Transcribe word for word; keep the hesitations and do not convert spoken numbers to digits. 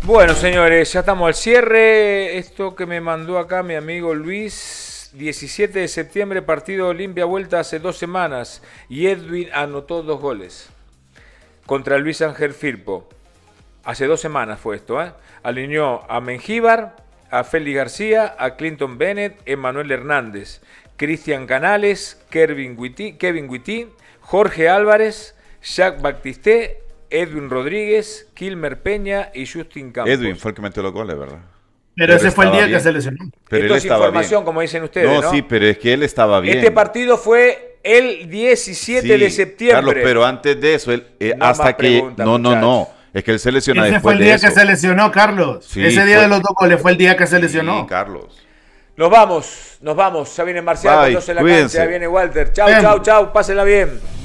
Bueno, señores, ya estamos al cierre. Esto que me mandó acá mi amigo Luis, diecisiete de septiembre, partido Olimpia Vuelta hace dos semanas. Y Edwin anotó dos goles contra Luis Ángel Firpo. Hace dos semanas fue esto, ¿eh? Alineó a Mengíbar, a Félix García, a Clinton Bennett, Emanuel Hernández, Cristian Canales, Kevin Witty, Kevin Witty, Jorge Álvarez, Jacques Baptiste, Edwin Rodríguez, Kilmer Peña y Justin Campos. Edwin fue el que metió los goles, ¿verdad? Pero, pero ese fue el día bien. que se lesionó. Pero Esto él es estaba información, bien. como dicen ustedes, no, ¿no? sí, pero es que él estaba bien. Este partido fue el diecisiete sí, de septiembre. Carlos, pero antes de eso, él, eh, no hasta que... No, no, no. Es que él se lesiona ese después fue el día de eso. que se lesionó, Carlos. Sí, ese día fue... de los dos goles fue el día que se lesionó. Sí, Carlos. Nos vamos, nos vamos. Ya viene Marcial, entonces la cancha, ya viene Walter. Chau, chau, chau. Pásenla bien.